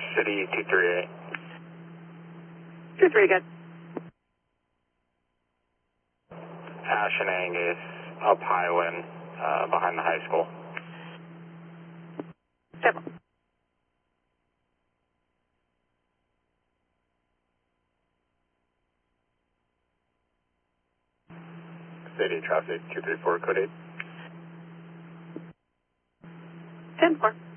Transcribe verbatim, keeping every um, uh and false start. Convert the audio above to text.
City two three eight. two three, good. Ash and Angus, up Highland, uh, behind the high school. Seven. City traffic two three four, code eight. ten four.